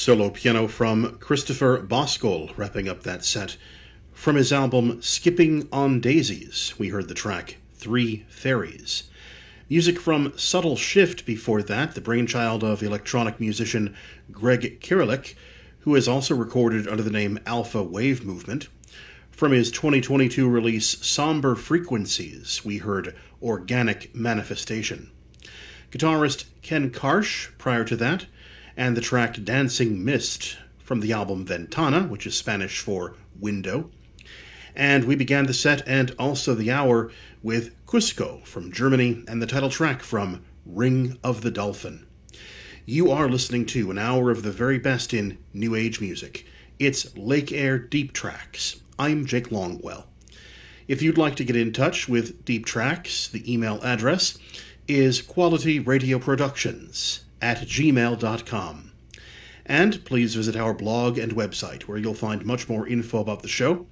Solo piano from Christopher Boskol, wrapping up that set. From his album Skipping on Daisies, we heard the track Three Fairies. Music from Subtle Shift before that, the brainchild of electronic musician Greg Kirillik, who has also recorded under the name Alpha Wave Movement. From his 2022 release Somber Frequencies, we heard Organic Manifestation. Guitarist Ken Karsh prior to that, and the track Dancing Mist from the album Ventana, which is Spanish for window. And we began the set and also the hour with Cusco from Germany and the title track from Ring of the Dolphin. You are listening to an hour of the very best in New Age music. It's Lake Air Deep Tracks. I'm Jake Longwell. If you'd like to get in touch with Deep Tracks, the email address is qualityradioproductions@gmail.com. And please visit our blog and website, where you'll find much more info about the show,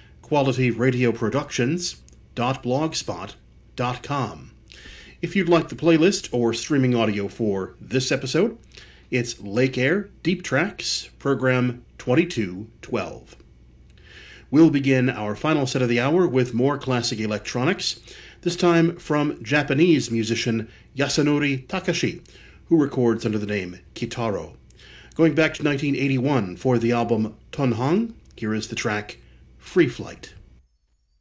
qualityradioproductions.blogspot.com. If you'd like the playlist or streaming audio for this episode, it's Lake Air Deep Tracks, program 2212. We'll begin our final set of the hour with more classic electronics, this time from Japanese musician Yasunori Takashi, who records under the name Kitaro. Going back to 1981 for the album Tonhang, here is the track Free Flight.